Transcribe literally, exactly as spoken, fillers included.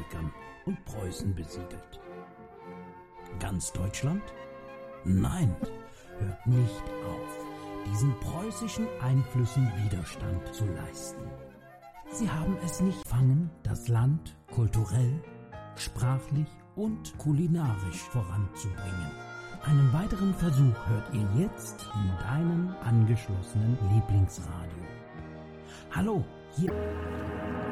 entvölkern und Preußen besiegelt. Ganz Deutschland? Nein, hört nicht auf, diesen preußischen Einflüssen Widerstand zu leisten. Sie haben es nicht fangen, das Land kulturell, sprachlich und kulinarisch voranzubringen. Einen weiteren Versuch hört ihr jetzt in deinem angeschlossenen Lieblingsradio. Hallo, hier...